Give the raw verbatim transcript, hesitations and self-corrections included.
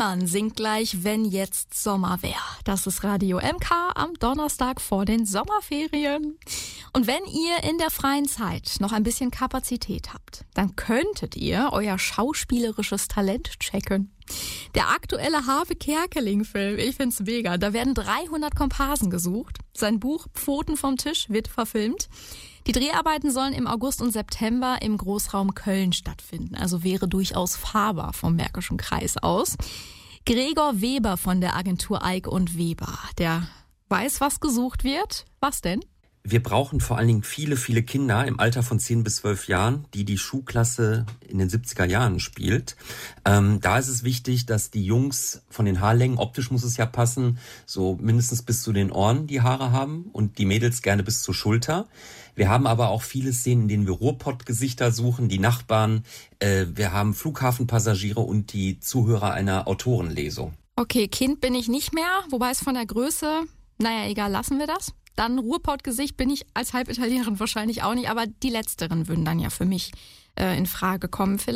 Ullmann singt gleich Wenn jetzt Sommer wär. Das ist Radio M K am Donnerstag vor den Sommerferien. Und wenn ihr in der freien Zeit noch ein bisschen Kapazität habt, dann könntet ihr euer schauspielerisches Talent checken. Der aktuelle Harve Kerkeling-Film, ich find's mega. Da werden dreihundert Komparsen gesucht. Sein Buch Pfoten vom Tisch wird verfilmt. Die Dreharbeiten sollen im August und September im Großraum Köln stattfinden. Also wäre durchaus fahrbar vom Märkischen Kreis aus. Gregor Weber von der Agentur Eick und Weber, der weiß, was gesucht wird. Was denn? Wir brauchen vor allen Dingen viele, viele Kinder im Alter von zehn bis zwölf Jahren, die die Schulklasse in den siebziger Jahren spielt. Ähm, da ist es wichtig, dass die Jungs von den Haarlängen, optisch muss es ja passen, so mindestens bis zu den Ohren die Haare haben und die Mädels gerne bis zur Schulter. Wir haben aber auch viele Szenen, in denen wir Ruhrpott-Gesichter suchen, die Nachbarn. Äh, wir haben Flughafenpassagiere und die Zuhörer einer Autorenlesung. Okay, Kind bin ich nicht mehr, wobei es von der Größe, naja, egal, lassen wir das. Dann Ruhrpott-Gesicht bin ich als Halbitalienerin wahrscheinlich auch nicht, aber die letzteren würden dann ja für mich äh, in Frage kommen.